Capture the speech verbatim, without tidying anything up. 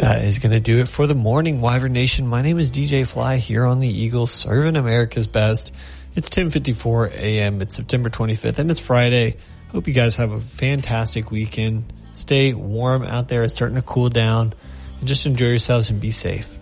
That is going to do it for the morning, Wyvern Nation. My name is D J Fly here on the Eagles, serving America's best. It's ten fifty-four a.m. It's September twenty-fifth, and it's Friday. Hope you guys have a fantastic weekend. Stay warm out there. It's starting to cool down. And just enjoy yourselves and be safe.